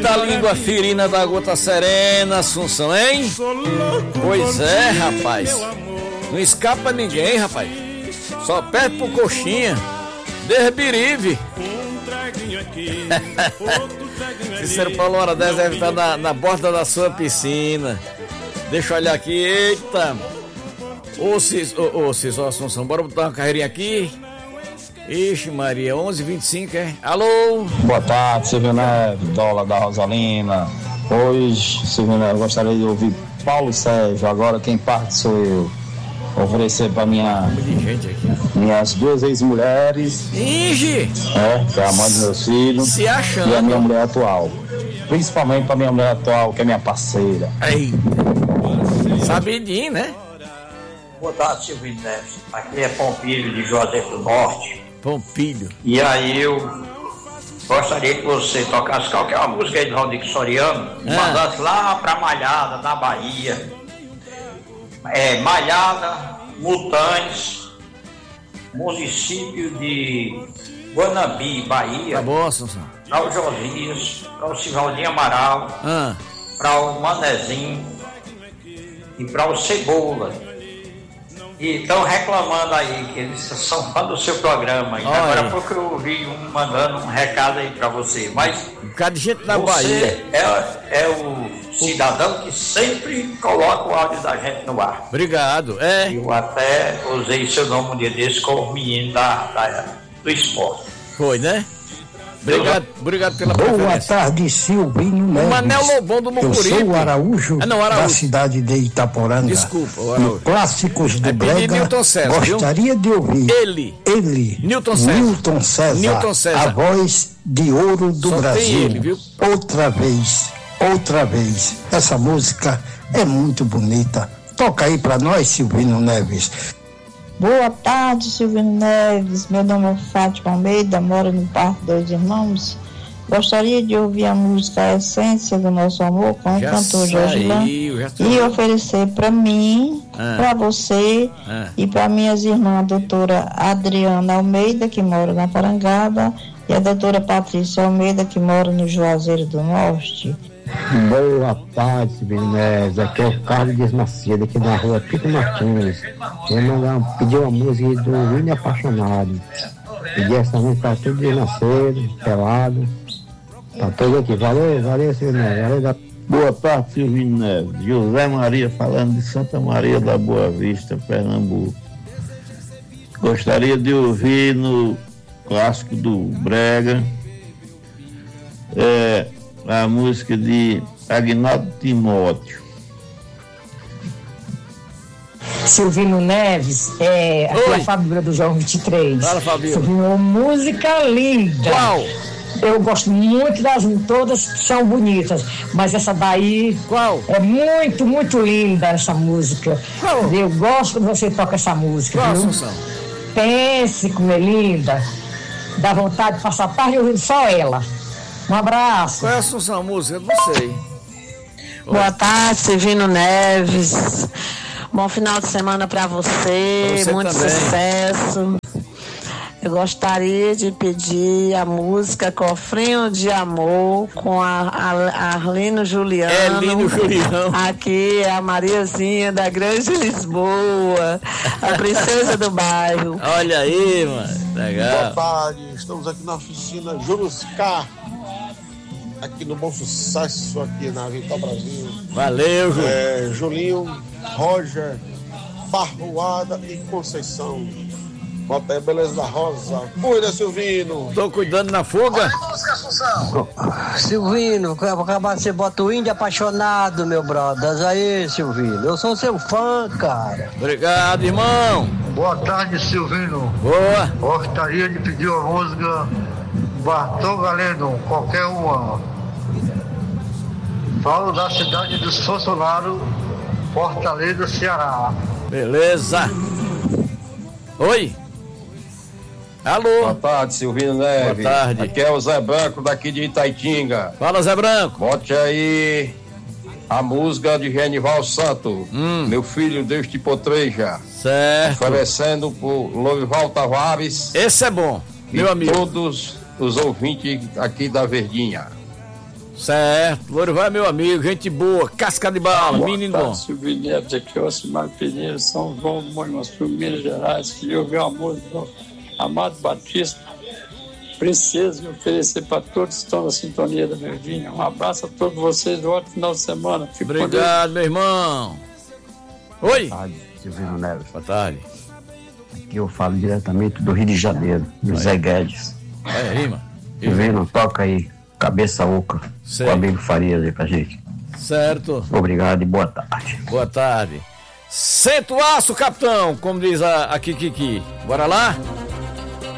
da língua ferina da gota serena, Assunção, hein? Pois é, rapaz. Não escapa ninguém, rapaz. Só perde pro coxinha. Desbirive. Cícero Paulo Hora 10 deve estar na borda da sua piscina. Deixa eu olhar aqui. Eita. Ô Cícero Assunção, bora botar uma carreirinha aqui. Ixi Maria, 11h25, é? Alô? Boa tarde, Silvio Neves, dólar da Rosalina. Hoje, Silvio Neves, eu gostaria de ouvir Paulo Sérgio. Agora quem parte sou eu. Oferecer para minhas duas ex-mulheres. Ixi! Que é a mãe dos meus filhos. Se achando. E a minha mulher atual. Principalmente para minha mulher atual, que é minha parceira. Aí. Sabidinho, né? Boa tarde, Silvio Neves. Aqui é Pompilho de Juazeiro do Norte. Pompilho. E aí eu gostaria que você tocasse qualquer música aí de Valdir Soriano e mandasse lá pra Malhada, na Bahia. Malhada, Mutanes, município de Guanambi, Bahia. Tá bom, Assunção. Para o Josias, para o Sivaldinho Amaral, para o Manezinho e para o Cebola. E estão reclamando aí que eles são fãs do seu programa. E agora há pouco eu ouvi mandando um recado aí para você. Mas um bocado de gente na Bahia. É o cidadão que sempre coloca o áudio da gente no ar. Obrigado. Eu até usei seu nome um dia desse como menino do esporte. Foi, né? Obrigado pela preferência. Boa tarde, Silvinho Neves. O Manel Lobão do Mucuripe. Eu sou o Araújo, da cidade de Itaporanga. Desculpa, o Araújo. No Clássicos do Brega, Newton César, gostaria de ouvir ele. Newton César. A voz de ouro do Só Brasil. tem ele, viu? Outra vez. Essa música é muito bonita. Toca aí pra nós, Silvino Neves. Boa tarde, Silvino Neves. Meu nome é Fátima Almeida, moro no Parque dos Irmãos. Gostaria de ouvir a música A Essência do Nosso Amor com o cantor Jorgilan e oferecer para mim, para você e para minhas irmãs, a doutora Adriana Almeida, que mora na Parangaba, e a doutora Patrícia Almeida, que mora no Juazeiro do Norte. Boa tarde, Silvino Neves. Aqui é o Carlos Dias Macedo, aqui na rua Tito Martins. Pedir uma música do Hino Apaixonado. Pedir essa música para todo Dias Macedo, pelado. Tá todo aqui. Valeu, Silvino Neves. Valeu. Boa tarde, Silvino Neves. José Maria falando de Santa Maria da Boa Vista, Pernambuco. Gostaria de ouvir no Clássico do Brega a música de Agnaldo Timóteo. Silvino Neves, aqui é a Fabíola do João 23. Fala, Fabíola. Silvino, música linda. Qual? Eu gosto muito todas são bonitas, mas essa daí, qual? É muito, muito linda essa música. Qual? Eu gosto quando você toca essa música. Qual, viu? Assunção? Pense como é linda. Dá vontade de passar a tarde ouvindo só ela. Um abraço. Qual é a Assunção, música? Eu não sei. Boa tarde, Silvino Neves. Bom final de semana para você. Muito também. Sucesso. Eu gostaria de pedir a música Cofrinho de Amor com a Arlino Juliano. Aqui é a Mariazinha da Grande Lisboa, a princesa do bairro. Olha aí, mano. Legal. Boa tarde, estamos aqui na oficina Juruscar, aqui no Bom Sucesso, aqui na Vital Brasil. Valeu, Júlio. Julinho, Roger, Farroada e Conceição. Bota aí, beleza da Rosa. Cuida, Silvino. Tô cuidando na fuga. Silvino, acabar de você bota o Índio Apaixonado, meu brother. Aí, Silvino, eu sou seu fã, cara. Obrigado, irmão. Boa tarde, Silvino. Boa. Gostaria de pedir uma música Bartol Galeno, qualquer uma. Falo da cidade dos Funcionários, Fortaleza, Ceará. Beleza. Oi. Alô. Boa tarde, Silvino Neves. Boa tarde. Aqui é o Zé Branco, daqui de Itaitinga. Fala, Zé Branco. Bote aí a música de Genival Santo. Meu filho, Deus te potreja. Certo. Oferecendo por Lourival Tavares. Esse é bom, meu amigo. Todos os ouvintes aqui da Verdinha. Certo, Lorival é meu amigo, gente boa, casca de bala, menino bom. Silvio Neves aqui, o Osimar Pereira, São João do Monte, Minas Gerais, queria ouvir uma música do Amado Batista, Princesa, e oferecer para todos que estão na sintonia da Verdinha. Um abraço a todos vocês, um ótimo final de semana. Fico obrigado, meu irmão. Oi. Boa tarde, Silvino Neves. Boa tarde. Aqui eu falo diretamente do Rio de Janeiro, José Guedes. Olha aí, mano. Silvino, toca aí, Cabeça Oca, com o amigo Farias aí pra gente. Certo. Obrigado e boa tarde. Boa tarde. Senta o aço, capitão, como diz a Kikiki. Bora lá?